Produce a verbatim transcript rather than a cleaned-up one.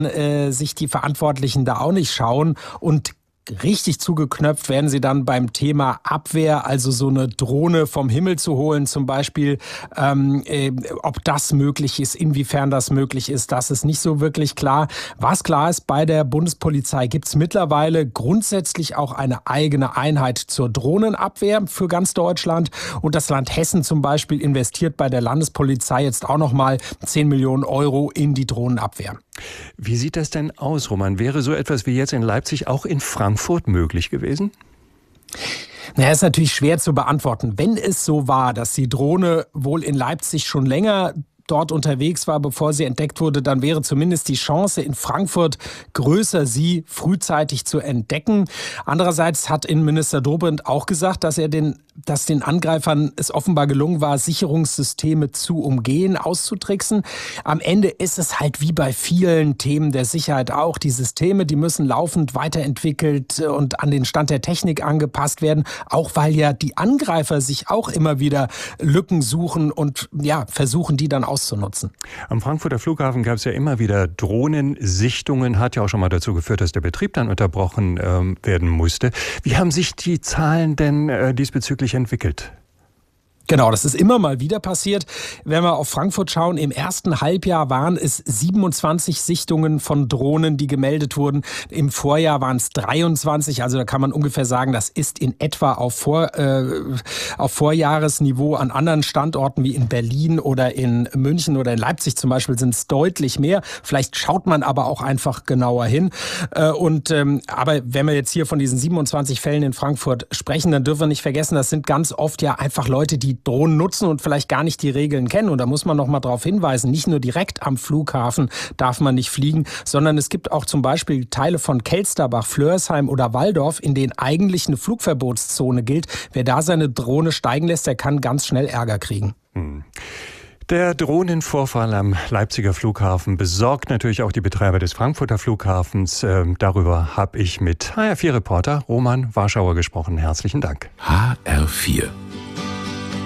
äh, sich die Verantwortlichen da auch nicht schauen. Und richtig zugeknöpft werden sie dann beim Thema Abwehr, also so eine Drohne vom Himmel zu holen zum Beispiel. Ähm, äh, ob das möglich ist, inwiefern das möglich ist, das ist nicht so wirklich klar. Was klar ist, bei der Bundespolizei gibt es mittlerweile grundsätzlich auch eine eigene Einheit zur Drohnenabwehr für ganz Deutschland. Und das Land Hessen zum Beispiel investiert bei der Landespolizei jetzt auch nochmal zehn Millionen Euro in die Drohnenabwehr. Wie sieht das denn aus, Roman? Wäre so etwas wie jetzt in Leipzig auch in Frankfurt möglich gewesen? Naja, ist natürlich schwer zu beantworten. Wenn es so war, dass die Drohne wohl in Leipzig schon länger dort unterwegs war, bevor sie entdeckt wurde, dann wäre zumindest die Chance in Frankfurt größer, sie frühzeitig zu entdecken. Andererseits hat Innenminister Dobrindt auch gesagt, dass er den, dass den Angreifern es offenbar gelungen war, Sicherungssysteme zu umgehen, auszutricksen. Am Ende ist es halt wie bei vielen Themen der Sicherheit auch. Die Systeme, die müssen laufend weiterentwickelt und an den Stand der Technik angepasst werden, auch weil ja die Angreifer sich auch immer wieder Lücken suchen und ja, versuchen, die dann auszunutzen. Am Frankfurter Flughafen gab es ja immer wieder Drohnensichtungen, hat ja auch schon mal dazu geführt, dass der Betrieb dann unterbrochen ähm, werden musste. Wie haben sich die Zahlen denn äh, diesbezüglich entwickelt? Genau, das ist immer mal wieder passiert. Wenn wir auf Frankfurt schauen, im ersten Halbjahr waren es siebenundzwanzig Sichtungen von Drohnen, die gemeldet wurden. Im Vorjahr waren es dreiundzwanzig. Also da kann man ungefähr sagen, das ist in etwa auf, Vor, äh, auf Vorjahresniveau. An anderen Standorten wie in Berlin oder in München oder in Leipzig zum Beispiel sind es deutlich mehr. Vielleicht schaut man aber auch einfach genauer hin. Äh, und, ähm, aber wenn wir jetzt hier von diesen siebenundzwanzig Fällen in Frankfurt sprechen, dann dürfen wir nicht vergessen, das sind ganz oft ja einfach Leute, die Drohnen nutzen und vielleicht gar nicht die Regeln kennen. Und da muss man noch mal darauf hinweisen, nicht nur direkt am Flughafen darf man nicht fliegen, sondern es gibt auch zum Beispiel Teile von Kelsterbach, Flörsheim oder Walldorf, in denen eigentlich eine Flugverbotszone gilt. Wer da seine Drohne steigen lässt, der kann ganz schnell Ärger kriegen. Hm. Der Drohnenvorfall am Leipziger Flughafen besorgt natürlich auch die Betreiber des Frankfurter Flughafens. Ähm, darüber habe ich mit H R vier Reporter Roman Warschauer gesprochen. Herzlichen Dank. H R vier